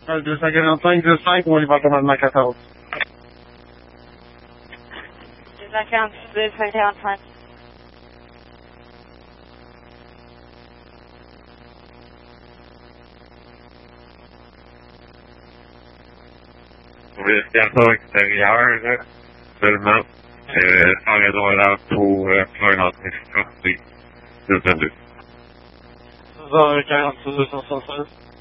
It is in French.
245, 25, on y va commandement 14. 246, 245. Vérification extérieure, là, seulement, en raison de l'heure pour faire l'entrée sortie. 222. 46, 265.